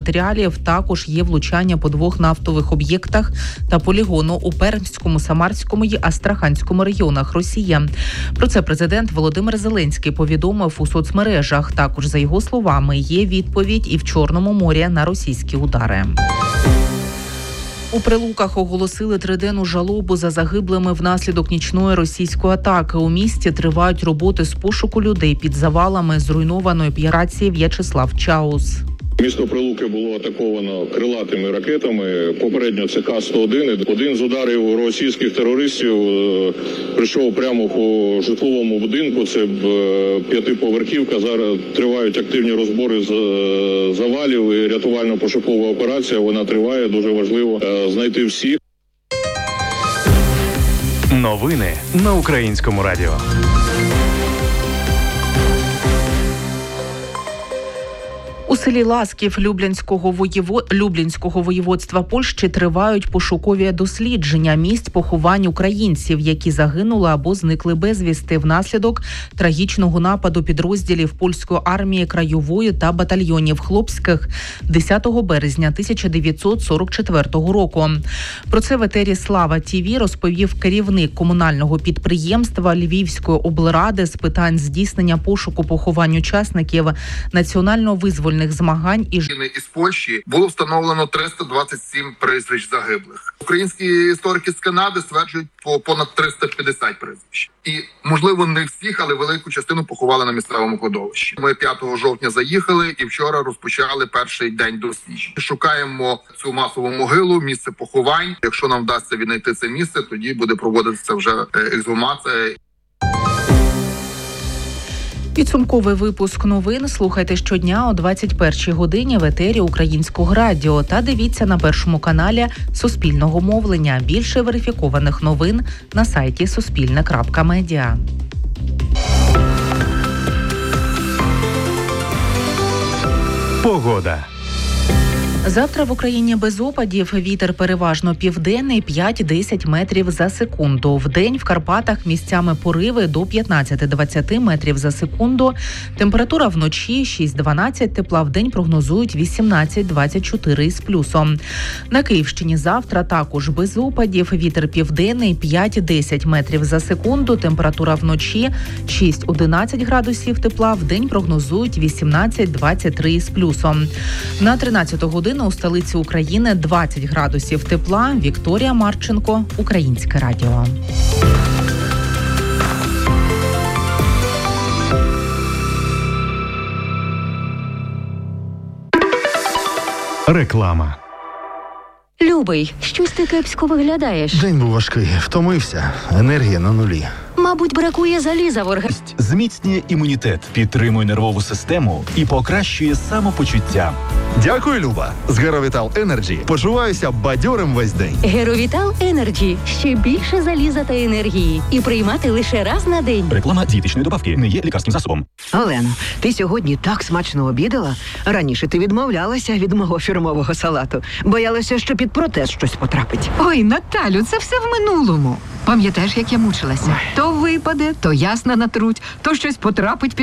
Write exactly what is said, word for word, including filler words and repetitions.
матеріалів. Також є влучання по двох нафтових об'єктах та полігону у Пермському, Самарському і Астраханському районах Росії. Про це президент Володимир Зеленський повідомив у соцмережах. Також, за його словами, є відповідь і в Чорному морі на російські удари. У Прилуках оголосили триденну жалобу за загиблими внаслідок нічної російської атаки. У місті тривають роботи з пошуку людей під завалами зруйнованої п'єрації В'ячеслав Чаус. Місто Прилуки було атаковано крилатими ракетами. Попередньо це Ка сто один. Один з ударів російських терористів е, прийшов прямо по житловому будинку. Це е, п'ятиповерхівка. Зараз тривають активні розбори з е, завалів і рятувально-пошукова операція. Вона триває. Дуже важливо е, знайти всіх. Новини на Українському радіо. У селі Ласків Люблінського, воєво... Люблінського воєводства Польщі тривають пошукові дослідження місць поховань українців, які загинули або зникли безвісти внаслідок трагічного нападу підрозділів польської армії краєвої та батальйонів хлопських десятого березня тисяча дев'ятсот сорок четвертого року. Про це в етері Слава ТІВІ розповів керівник комунального підприємства Львівської облради з питань здійснення пошуку поховань учасників національно визвольних змагань і із Польщі було встановлено триста двадцять сім прізвищ загиблих. Українські історики з Канади стверджують по понад триста п'ятдесят прізвищ. І, можливо, не всіх, але велику частину поховали на місцевому кладовищі. Ми п'ятого жовтня заїхали і вчора розпочали перший день досліджень. Шукаємо цю масову могилу, місце поховань. Якщо нам вдасться віднайти це місце, тоді буде проводитися вже ексгумація. Підсумковий випуск новин слухайте щодня о двадцять першій годині в етері Українського радіо та дивіться на Першому каналі Суспільного мовлення. Більше верифікованих новин на сайті суспільне крапка медіа. Погода. Завтра в Україні без опадів, вітер переважно південний п'ять-десять метрів за секунду. Вдень в Карпатах місцями пориви до п'ятнадцять-двадцять метрів за секунду. Температура вночі шість-дванадцять, тепла вдень прогнозують вісімнадцять-двадцять чотири із плюсом. На Київщині завтра також без опадів, вітер південний п'ять-десять метрів за секунду. Температура вночі шість-одинадцять градусів тепла, вдень прогнозують вісімнадцять-двадцять три із плюсом. На тринадцяту годину у столиці України двадцять градусів тепла. Вікторія Марченко, Українське радіо. Реклама. Любий, щось ти кепсько виглядаєш. День був важкий, втомився, енергія на нулі. Мабуть, бракує заліза в організмі. Зміцнює імунітет, підтримує нервову систему і покращує самопочуття. Дякую, Люба. З Геровітал Енерджі почуваюся бадьорим весь день. Геровітал Енерджі. Ще більше заліза та енергії. І приймати лише раз на день. Реклама дієтичної добавки не є лікарським засобом. Олено, ти сьогодні так смачно обідала. Раніше ти відмовлялася від мого фірмового салату. Боялася, що під протез щось потрапить. Ой, Наталю, це все в минулому. Пам'ятаєш, як я мучилася? То випаде, то ясна натруть, то щось потрапить під